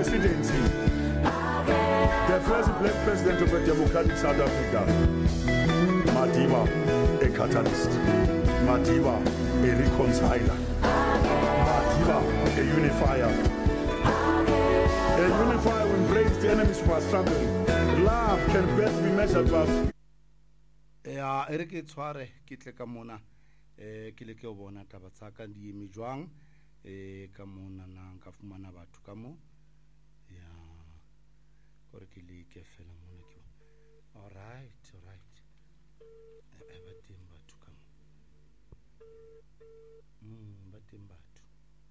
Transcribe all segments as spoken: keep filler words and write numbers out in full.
presidency. The first black president of a democratic South Africa. Madiba, a catalyst. Madiba, a reconciler. Madiba, a unifier. A unifier will embrace the enemies who are struggling. Love can best be measured by. Ya ere ke tshware ke tle ka mona eh ke le ke o bona taba tsa ka di eme jwang eh ka mona na ka fumana batho ka mo ya gore ke le ke fela mona ke all right all right e ba teng batho ka mo mm ba teng batho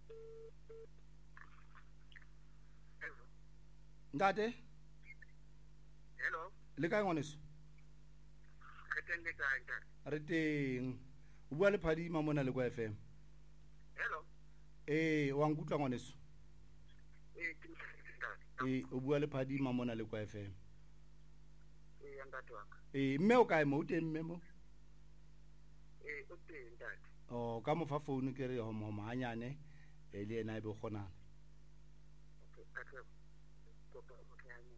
ndate hello le kae ngwaneso re teng o bua le Phadima mona le kwa F M. Hello eh wa nkutla ngwaneso eh eh o bua le Phadima mona le kwa F M. eh ntate wa ka eh mme o kae mo teng mme mo eh o teng ntate o ka mo fa phone ke re ho mo mahanyane e le ena e be kgonana okay ntate ko pa mo kanya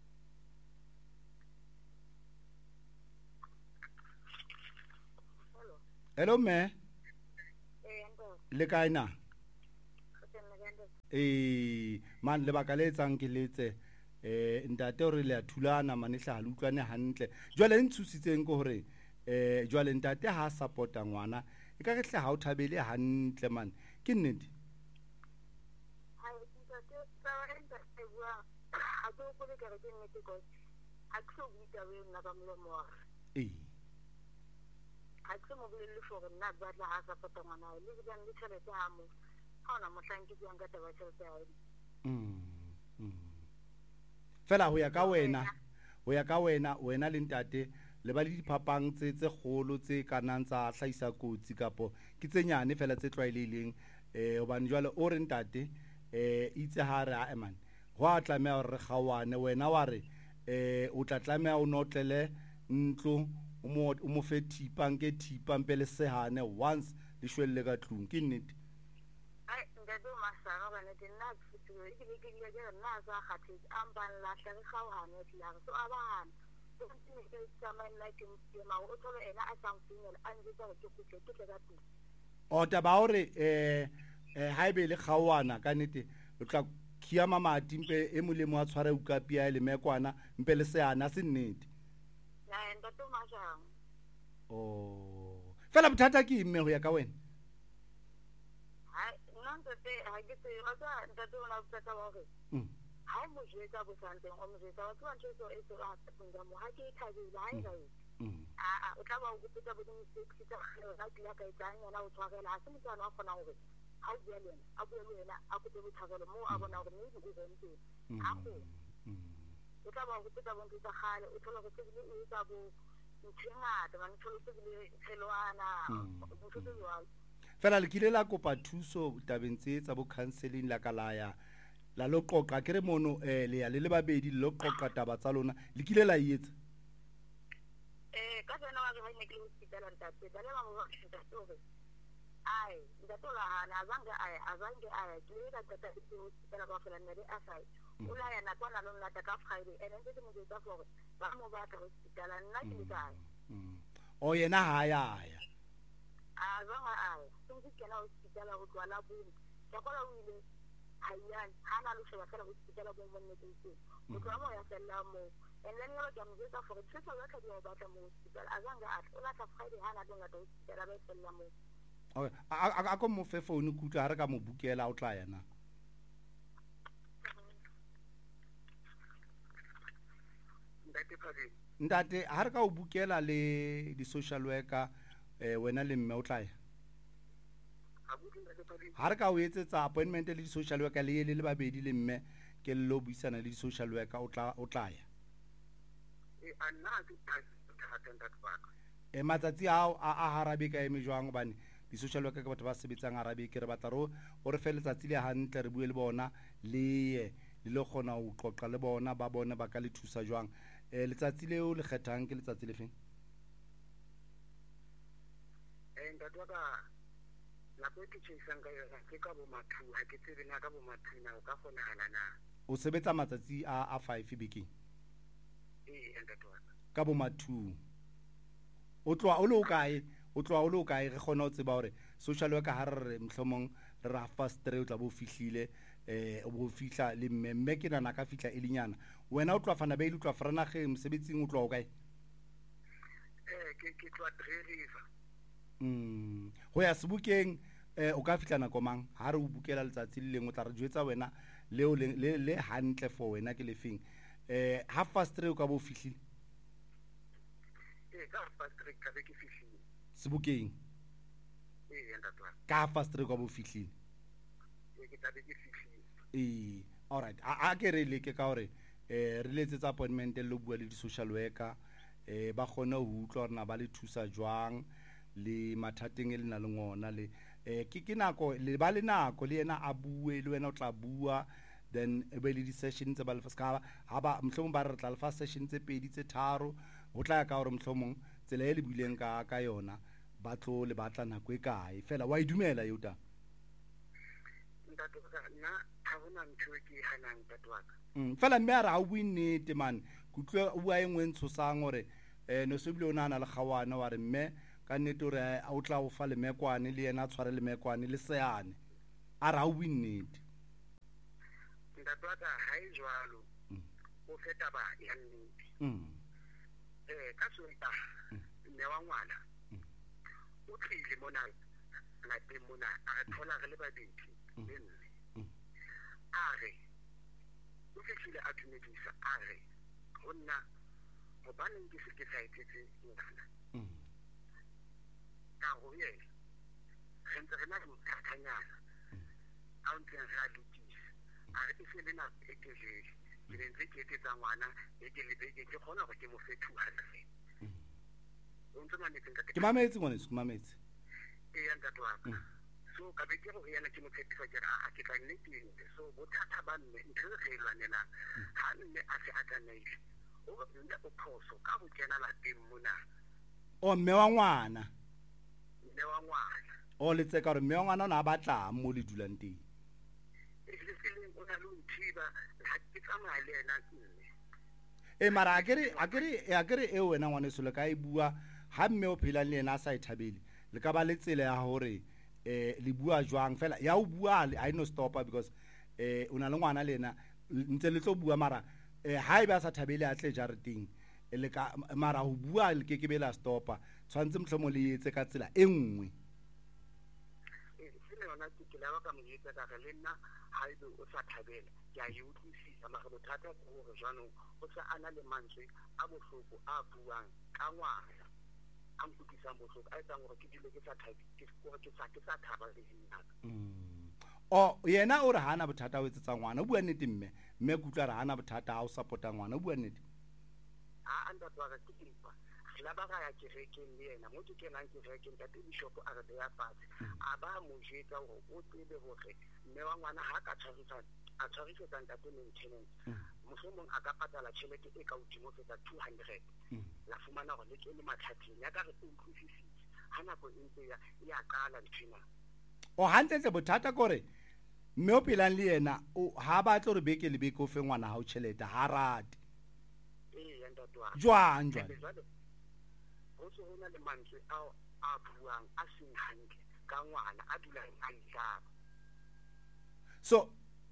hello me eh ndo le kae na khoteng le ndo eh man le baka le etsang ke letse eh ntate o re le a thulana mane hla le utlwane hantle jwale ntshusitseng ko hore eh jwale ntate ha supporta ngwana e ka re hla ha o thabele hantle man ke nnete ha ntate tsa enda e bua ha go go le ka re nnete ko ha tlo buta we nna ka mlomo wa eh ha tlo mo bile le for nna ba tla ha supporta ngwana le bja le tšhelete ha mo ha ona mohlanki ke nga taba tšhelete ya mm mm fela ho ya ka wena ho ya ka wena wena le ntate le ba le diphapang tse tse kgolo tse kanang tsa hlaisa kotsi kapo ke tse nyane fela tse tlwaelehileng eh hobane jwale o re ntate eh itse ha re a man ho a tlamea re gawane wena wa re eh o tla tlamea o notlele ntlo o mo o mo fe thipang ke thipang pele sehane once le shwelle ka tlung ke nnete ai ndado masana ba ne nna futhi ke le ke le ke nna sa khathi amban la hla ga o hane tla so abana so ntse ke tsama nna ke mtse ma o tlo ena a sang finela a nje tsa ke kutle ke tla ka tu o taba hore eh eh haebe le kgawana ka nnete o tla khia mamati mpe e molemo a tshware ukapia le mekwana mpe le seana se nnete ya ndado masana oh fela bothata ke mme ho ya ka wena ai nna te ha ke te o tsa ndado na bothata wa hore mm ha mo jwetsa bo santeng o mo jwetsa batho ba ntse e so a tsenga mo ha ke thabile ha e ga mm a a o tla ba o gopotsa bo ding se ke tsa ga ke ya ka etsang yana o tshwarela ha se motho a kgona hore ha o bua le yena a bua le yena a go tebe tshwarelo mo a bona hore ne di go rente a go o tla ba o gopotsa bo ntse tsa gale o tlhola go tsebile e tsa bo ntshengata ba ntsholo tsebile tsheloana bo tshotse jwalo fela le kile la kopa thuso tabeng tse tsa bo counseling la kalaya la lo qoqa ke re mono eh le ya le le babedi lo qoqa taba tsa lona le kile la yetsa eh ka tsena wa ga ne ke hospital ntate ba le ba mo ba tsoge ai ndato la hana azange ai azange ai ke le ka tata ke hospital ba fela nne a sai ola ya na kwana lo nna ka Friday ene ntse mo tsa for ba mo ba ka hospital nna ke le kae o yena ha ya ya azange ai tsingi kena hospital go twala bo ka kola o ile hayan hana lo sheba fela hospital bo mo nne tse o tla mo ya fela mo and then yo ga mo tsa for tshisa wa ka di ba tla mo hospital azange a ola ka Friday hana lo nga hospital ba fela mo okay a a ko mo fe phone kutla ha re ka mo bukela o tla yana ndate phadi ndate ha re ka o bukela le di social worker eh wena le mme o tla ya ha re ka o etsetsa appointment le di social worker le le le babedi le mme ke lo buisana le di social worker o tla o tla ya e ana ke thata ndate ba e matsatsi a a harabe ka eme jwang bane di social worker ka batho ba sebetsang arabe ke re batla ro o re fe letsatsi le hantle re bue le bona le le le gona o qoqa le bona ba bona ba ka le thusa jwang eh letsatsi leo le kgethang ke letsatsi le feng eh ndate ba la go ke tseng ka yona ke ka bo mathu ha ke tsebe na ka bo mathu na o ka gona halana o sebetsa matsatsi a a five bekeng ee ntate wa ka bo mathung o tloa o le o kae o tloa o le o kae re kgona ho tseba hore social worker ha re mhlomong re ra fast tre o tla bo fihlile eh o bo fihla le mme mme ke nana ka fihla elinyana wena o tloa fana ba ile o tloa Vereeniging mosebetsing o tloa o kae eh ke ke tloa River mm ho ya Sebokeng eh o ka fihla nako mang ha re o bukela letsatsi le leng o tla re jwetsa wena leo le le hantle for wena ke lefeng eh ha fast tre o ka bo fihlile eh ka fast tre ka be ke fihlile Sebokeng ee ntate wa ka fast tre o ka bo fihlile ee ke tla be ke fihlile eh all right a ke re le ke ka hore eh re letsetsa appointment le bua le di social worker eh ba khona ho utlwa rena ba le thusa jwang le mathateng e lena le ngona le eh ke ke nako le ba le nako le yena a bue le wena o tla bua then e be le di session tse ba le ska ha ba mhlomong ba re tla le fa session tse pedi tse tharo ho tla ka hore mhlomong tsela e le buileng ka ka yona ba tlo le batla nako e kae fela wa idumela yota ntate wa nna ha hona ntho e ke hanang ntate wa mm fela mme ara ha o bue nnete man kutlwe o bua engwe ntshosang hore eh no se bile o nana le khawana wa re mme ka nnete hore a o tla o fa le mekwane le yena a tshware le mekwane le seane a ra o bue nnete ntate wa ha e jwalo o feta ba ya nnete mm eh ka tswela mme wa ngwana o tlile mona la pe mona a thola re le babedi le nne a re o fihlile a dumedisa a re honna hobaneng ke se ke sa etsetse ngwana ka ho ye re ntse re na le mothathanyana a ntse re a lokisa a re e se le na e telele ke ne ntse ke etsetsa ngwana e ke lebeke ke kgona hore ke mo fe two hundred o ntse mametse nka ke mametse ngone se mametse e ya ntate wa so ka be ke go yana ke mo tshepisa ke a ke tla nne teng so bothata ba mme ntse re lwanela ha nne a se a tsamaile o go nna o phoso ka go kena la teng mona o mme wa ngwana mme wa ngwana o le tseka re mme wa ngwana o na batla mo le dulang teng e le seleng o na le nthiba ha ke tsamaya le yena mme e mara akere akere akere e wena ngwane se le ka e bua ha mme o phela le yena a sa ithabele le ka ba le tsela ya hore eh le bua jwang fela ya o bua I no stop because eh una le ngwana lena ntse le tlo bua mara eh ha e ba sa thabele a tle jareteng le ka mara ho bua le ke ke be la stopa tshwantse mhlomo le etse ka tsela e nngwe e sene yona ke ke la ka mo yetsa ka re le nna ha e be o sa thabela ke a yo utlwisisa mara bothata ke hore jwanong o sa ana le mantswe a bohloko a buang ka ngwana ang kutisa bohloko a etsa gore ke dile ke sa thabi ke gore ke sa ke sa thaba le nna mm o yena o re hana bothata o etsetsa ngwana o bua nnete mme mme kutla re hana bothata a o supporta ngwana o bua nnete a anda twa ga ke tlipa la ba ga ya ke rekeng le yena mo ke kenang ke rekeng ka bishop a re ya fatshe a ba mo jetsa gore o tsebe gore mme wa ngwana ha ka tshwarisa a tshwarisa nka te maintenance mohlomong a ka patala tšhelete e ka hodimo feta two hundred la fumana gore le ke le mathateng ya ka re utlwisisitse ha nako e ntse ya ya qala nthina o hantle bothata kore mme o pelang le yena o ha ba tlo re beke le beke o fe ngwana ha o tšhelete ha rate eh ya ntatwa jwang jwang ho so hona le mantswe a a buang a seng hantle ka ngwana a dulang a itla so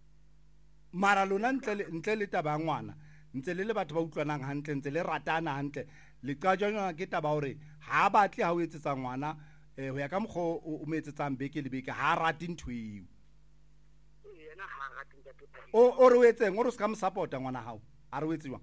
mara lona ntle ntle le taba ngwana ntse le le batho ba utlwanang hantle ntse le ratana hantle le qajana ke taba hore ha batle ha o etsetsa ngwana eh ho ya ka mkgo o metsetsang beke le beke ha rati ntweo yena ha rati ntate o o re etseng o re ska mo supporta ngwana hao a re etswa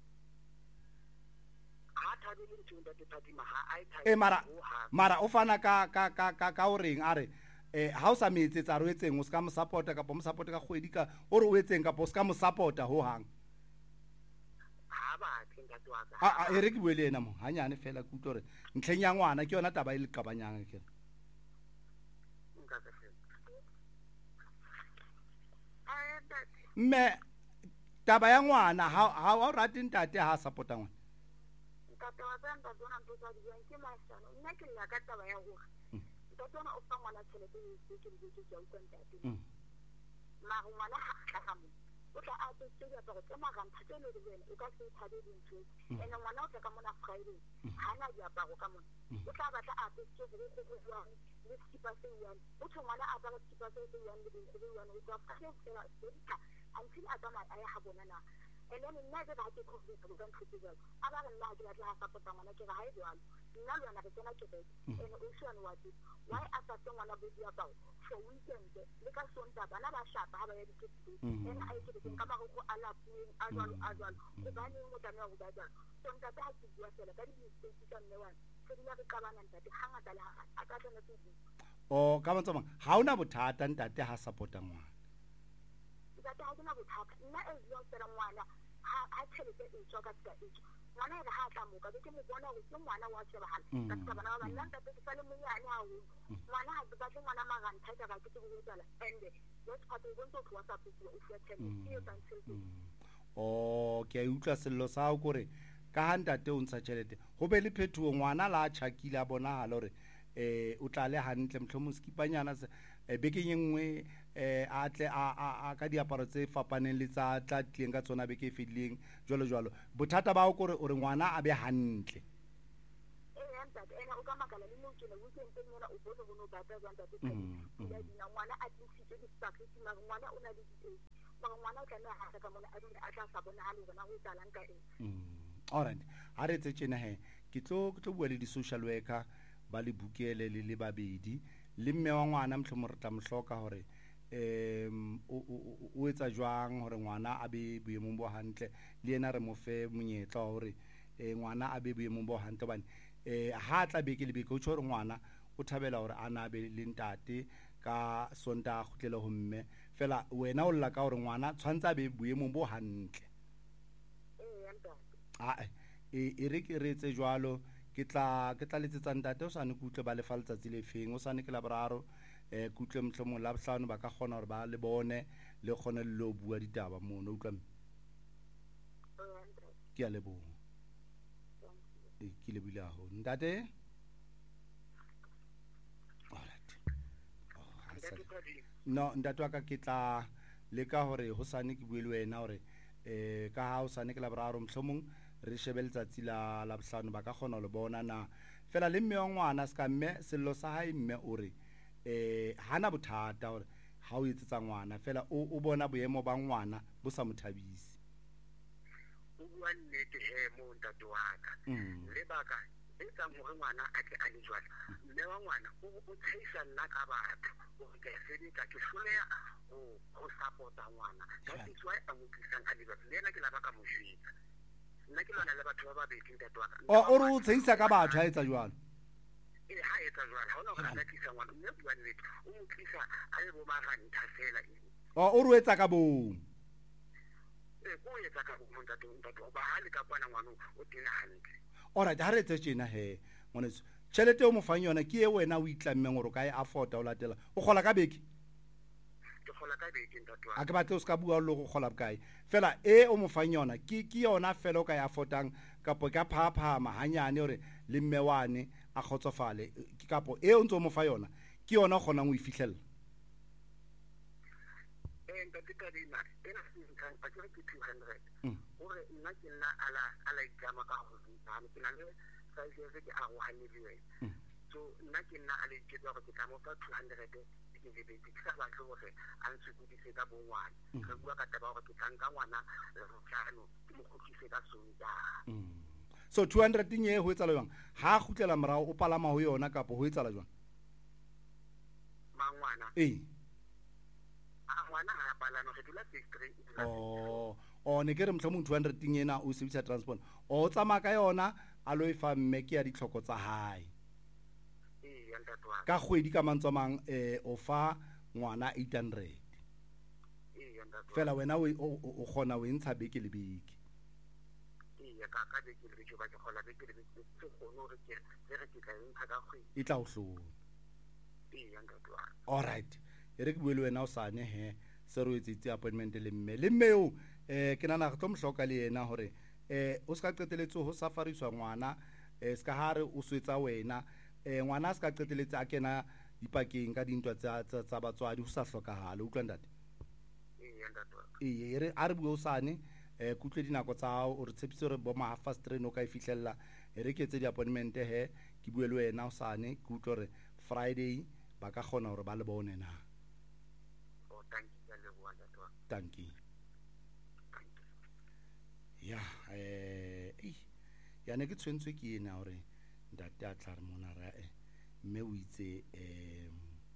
ha thabe le ntho ntate Phadima ha ai thabe e mara mara o fana ka ka ka ka ka o reng a re eh ha o sa metsetsa re etseng o ska mo supporta ka mo supporta ka kgwedi ka o re o etseng ka o ska mo supporta ho hang ha ba tlinga twa ka a a e re ke buele yena mo hanyane fela ke utlo re ntlheng ya ngwana ke yona taba e le qabanyang ke nka ka se mme taba ya ngwana ha ha o rate ntate ha supporta ngwana ntate wa tsanda bona ntho tsa di ke masana nna ke nna ka taba ya hore ntate ona o fa ngwana tšhelete e ke ke ke ke ke utlwa ntate mara ngwana ha ka mo o tla a tse ke diaparo tse maganta tse le wena o ka se thabele ntho ene ngwana o tla ka mona Friday hana diaparo ka mona o tla batla a petse go go go jwang le skipa se yang o tlo ngwana a ba skipa se se yang le go go yang o tla fa se la senta until a tsama a ya ha bona na ene nna ke ba ke go go go ka ntse jalo a ba nna ke batla ha sapota ngwana ke ga ha e jwalo nna le yona ke tsena ke beke ene o shwana wa tsi why a sa tsena ngwana bo diaparo for weekend le ka sonta bana ba shapa ha ba ya dikete ene a ke ke ka ba go ala pueng a jwalo a jwalo go ba ne mo tana go ba jalo sonta ba ke bua fela ka di mistake ka nne wana se dina re ka bana ntate hanga tala a ka tsena tse di o ka bontsa mang ha ona bothata ntate ha supporta ngwana ntate ha bona bothata nna e yo tsela ngwana ha ha thelete e tswa ka tsela e ngwana ga ha tla mo ka ke mo bona go ke ngwana wa tsebahala ka tsaba bana ba nna ntate ke sa le monyane ha o ngwana ha ba ke ngwana maganta ka ba ke ke go tsala ende let's part go ntse go whatsapp go o fetele ke tsa ntse o ke a utlwa sello sa go gore ka ha ntate o ntsha tšhelete go be le phethuo ngwana la tšhakile a bonagala gore eh o tla le hantle mtlhomo skipanyana se beke nngwe eh a tle a a ka diaparo tse fapaneng le tsa tla tleng ka tsona beke fedileng jolo jolo bothata ba go gore o re ngwana a be hantle eh anta ena o ka makala le motho le weekend teng ngwana o bone go no bata jwa ntate ka ya dina ngwana a tsitse di sacrifice ma ngwana o na le di ba ngwana o tla ha ka mona a dile a tla sa bona ha le bona go tsalang ka eng alright ha re tsetsena he ke tlo ke tlo bua le di social worker ba le bukele le le babedi le mme wa ngwana mtlhomo re tla mhloka hore em o etsa jwang hore ngwana a be boemong bo hantle le yena re mo fe monyetla hore ngwana a be boemong bo hantle bane eh ha tla beke le beke o tshore ngwana o thabela hore ana be le ntate ka sonta khutlele ho mme fela wena o lla ka hore ngwana tshwantsa be boemong bo hantle a e re ke re tse jwalo ke tla ke tla letsetsa ntate o sa ne kutle ba le fa letsatsi le feng o sa ne ke la boraro eh kutle mtlhomo la bohlano ba ka gona hore ba le bone le gone le lo bua ditaba mono utlwa ke a le bo e ke le bile ho ntate no ntate wa ka ke tla le ka hore ho sa ne ke bue le wena hore eh ka ha o sa ne ke la boraro mhlomong re shebe letsatsi la la bohlano ba ka gona le bona na fela le mme wa ngwana ska mme sello sa hae mme o re eh hana bothata hore ha o etsetsa ngwana fela o o bona boemo ba ngwana bo sa mothabisi o bua nnete he mo ntate wa ka le baka e tsa mo ngwana a ke a le jwala mme wa ngwana o o tshisa nna ka batho o ke se ka ke hloleha o go supporta ngwana that is why I'm tlisang a le batho le nna ke la baka mo jwetsa nna ke lwana le batho ba ba bedi ntate wa ka o o re o tshisa ka batho ha etsa jwalo e ha etsa jwalo ha ona go nna tlisa ngwana mme bua nnete o mo tlisa a le bo maganta fela o o re etsa ka bong e go etsa ka bong ntate ntate ba ha le ka kwana ngwana o tena hantle alright ha re tse tjena he ngwaneso tšhelete o mo fang yona ke e wena o itlammeng gore o ka e afforda o latela o gola ka beke ke gola ka beke ntate wa a ke batle o ska bua le go gola bokae fela e o mo fang yona ke ke yona fela o ka e affordang kapo ka phaphama hanyane hore le mmewane a khotsofale ke kapo e o ntse o mo fa yona ke yona gona go ifihlella eh ntate ka dina ena sintang pa ke ke two hundred gore nna ke nna ala ala ikama ka go nna ke na le sa se ke a go haneliwe so nna ke nna ala ke twa go ke ka mo fa two hundred ke ke be ke sa ba gore a ntse go di se ka bongwana re bua ka taba go ke tlanka ngwana re tlano ke mo khutise ka sonta so two hundred nye ho etsa lwang ha khutlela morao o palama ho yona kapo ho etsa la jwang mangwana eh ngwana ha palama re dula straight oh o ne ke re mhlomong two hundred nyena o sebisa transport o tsama ka yona a lo e fa mme ke ya ditlhoko tsa hae eh ya ntatwa ka kgwedi ka mantsomang eh o fa ngwana eight hundred eh ya ntatwa fela wena o o gona o ntsha beke le beke eh ya ka ka beke le beke ba ke gola beke le beke se gono re ke re ke tla ntsha ka kgwedi e tla o hlola eh ya ntatwa all right e re ke bue le wena o sane he se ro etsitse appointment le mme le mme o eh ke nana go tlo mhloka le yena hore eh o ska qeteletse ho safariswa ngwana eh ska hare o swetsa wena eh ngwana ska qeteletse a kena dipakeng ka dintwa tsa tsa batswadi ho sa hlokahale utlwa ntate eh ee re a re bue osane eh kutlwe dinako tsa hao o re tshepise re bo ma fast train o ka e fihlella e re ke tse di appointment he ke bue le wena osane ke utlwe re Friday ba ka kgona hore ba le bone na. Oh, thank you ya le bua ntate. Thank you. Ya eh ya ne ke tshwentswe ke ena hore ntate a tla re mona ra e mme o itse eh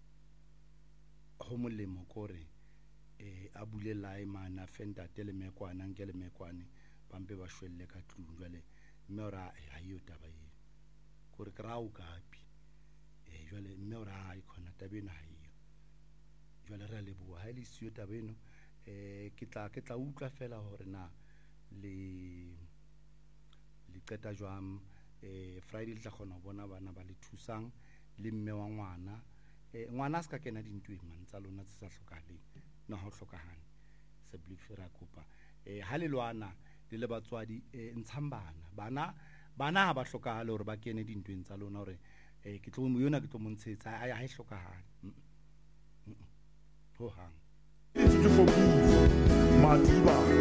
ho molemo kore eh a bule lai mana fentate le mekwana nke le mekwane bampe ba shwelle ka tlung jwale mme ora ha yo taba ye kore kra o kapi eh jwale mme ora ha ikona tabena ha iyo jwale ra le bua ha le siyo tabeno eh ke tla ke tla utlwa fela hore na le le qeta jwang eh Friday le tla khona ho bona bana ba le thusang le mme wa ngwana eh ngwana ska kena dintweng man tsa lona tse sa hlokahaleng na ho hlokahane se blifera kopa eh ha le lwana le le batswadi eh ntshambana bana bana ha ba hlokahale hore ba kene dintweng tsa lona hore eh ke tlo mo yona ke tlo mo ntshetsa a ha e hlokahale ho hang